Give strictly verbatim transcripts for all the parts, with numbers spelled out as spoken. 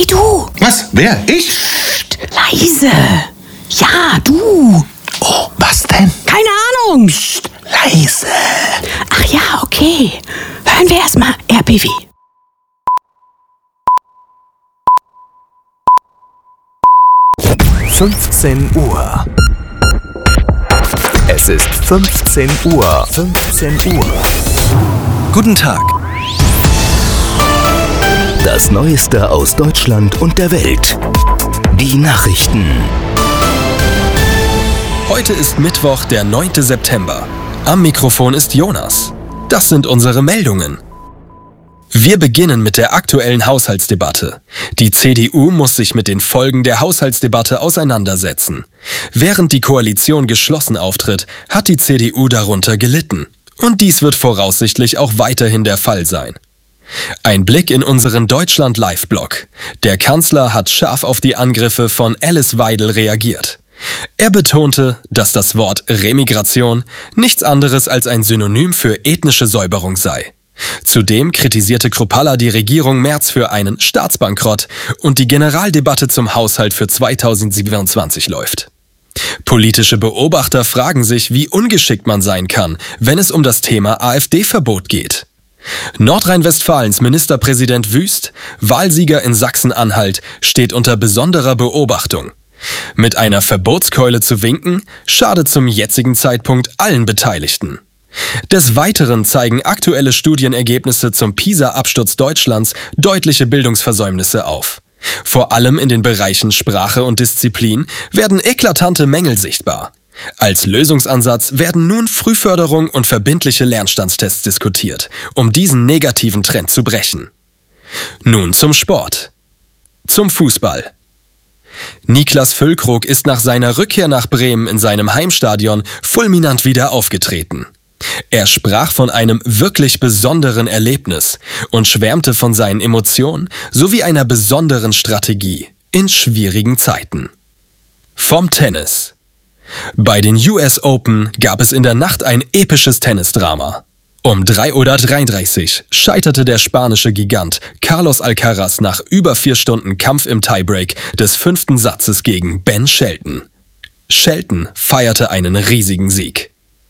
Hey du! Was? Wer? Ich? Psst, leise! Ja, du! Oh, was denn? Keine Ahnung! Psst. Leise! Ach ja, okay. Hören wir erstmal R B W. fünfzehn Uhr. Es ist fünfzehn Uhr. fünfzehn Uhr. Guten Tag. Das Neueste aus Deutschland und der Welt. Die Nachrichten. Heute ist Mittwoch, der neunte September. Am Mikrofon ist Jonas. Das sind unsere Meldungen. Wir beginnen mit der aktuellen Haushaltsdebatte. Die C D U muss sich mit den Folgen der Haushaltsdebatte auseinandersetzen. Während die Koalition geschlossen auftritt, hat die C D U darunter gelitten. Und dies wird voraussichtlich auch weiterhin der Fall sein. Ein Blick in unseren Deutschland-Live-Blog. Der Kanzler hat scharf auf die Angriffe von Alice Weidel reagiert. Er betonte, dass das Wort Remigration nichts anderes als ein Synonym für ethnische Säuberung sei. Zudem kritisierte Kruppalla die Regierung Merz für einen Staatsbankrott und die Generaldebatte zum Haushalt für zweitausendsiebenundzwanzig läuft. Politische Beobachter fragen sich, wie ungeschickt man sein kann, wenn es um das Thema AfD-Verbot geht. Nordrhein-Westfalens Ministerpräsident Wüst, Wahlsieger in Sachsen-Anhalt, steht unter besonderer Beobachtung. Mit einer Verbotskeule zu winken, schadet zum jetzigen Zeitpunkt allen Beteiligten. Des Weiteren zeigen aktuelle Studienergebnisse zum PISA-Absturz Deutschlands deutliche Bildungsversäumnisse auf. Vor allem in den Bereichen Sprache und Disziplin werden eklatante Mängel sichtbar. Als Lösungsansatz werden nun Frühförderung und verbindliche Lernstandstests diskutiert, um diesen negativen Trend zu brechen. Nun zum Sport. Zum Fußball. Niklas Füllkrug ist nach seiner Rückkehr nach Bremen in seinem Heimstadion fulminant wieder aufgetreten. Er sprach von einem wirklich besonderen Erlebnis und schwärmte von seinen Emotionen sowie einer besonderen Strategie in schwierigen Zeiten. Vom Tennis. Bei den U S Open gab es in der Nacht ein episches Tennisdrama. Um drei Uhr dreiunddreißig scheiterte der spanische Gigant Carlos Alcaraz nach über vier Stunden Kampf im Tiebreak des fünften Satzes gegen Ben Shelton. Shelton feierte einen riesigen Sieg.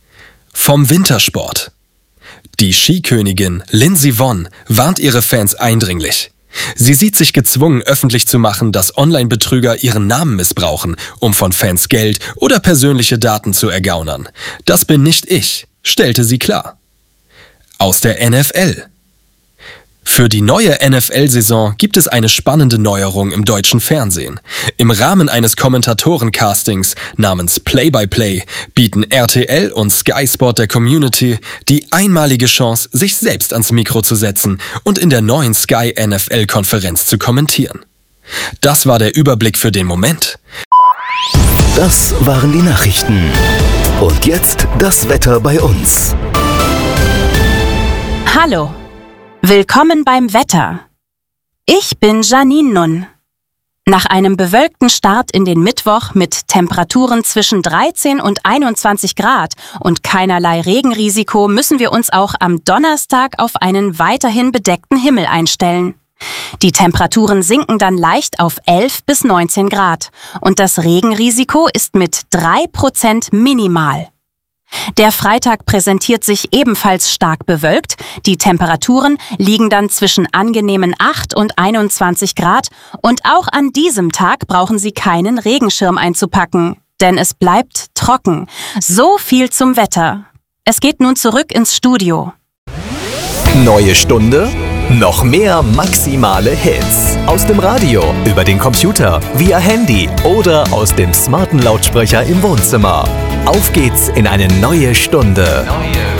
Vom Wintersport. Die Skikönigin Lindsey Vonn warnt ihre Fans eindringlich. Sie sieht sich gezwungen, öffentlich zu machen, dass Online-Betrüger ihren Namen missbrauchen, um von Fans Geld oder persönliche Daten zu ergaunern. Das bin nicht ich, stellte sie klar. Aus der N F L. Für die neue N F L-Saison gibt es eine spannende Neuerung im deutschen Fernsehen. Im Rahmen eines Kommentatorencastings namens Play-by-Play bieten R T L und Sky Sport der Community die einmalige Chance, sich selbst ans Mikro zu setzen und in der neuen Sky N F L-Konferenz zu kommentieren. Das war der Überblick für den Moment. Das waren die Nachrichten. Und jetzt das Wetter bei uns. Hallo. Willkommen beim Wetter. Ich bin Janine Nunn. Nach einem bewölkten Start in den Mittwoch mit Temperaturen zwischen dreizehn und einundzwanzig Grad und keinerlei Regenrisiko müssen wir uns auch am Donnerstag auf einen weiterhin bedeckten Himmel einstellen. Die Temperaturen sinken dann leicht auf elf bis neunzehn Grad und das Regenrisiko ist mit drei Prozent minimal. Der Freitag präsentiert sich ebenfalls stark bewölkt. Die Temperaturen liegen dann zwischen angenehmen acht und einundzwanzig Grad und auch an diesem Tag brauchen Sie keinen Regenschirm einzupacken, denn es bleibt trocken. So viel zum Wetter. Es geht nun zurück ins Studio. Neue Stunde, noch mehr maximale Hits. Aus dem Radio, über den Computer, via Handy oder aus dem smarten Lautsprecher im Wohnzimmer. Auf geht's in eine neue Stunde. Neue